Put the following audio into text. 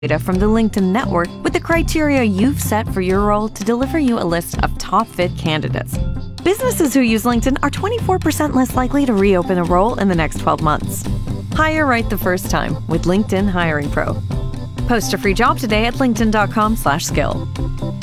data from the LinkedIn network with the criteria you've set for your role to deliver you a list of top fit candidates. Businesses who use LinkedIn are 24% less likely to reopen a role in the next 12 months. Hire right the first time with LinkedIn Hiring Pro. Post a free job today at linkedin.com/skill.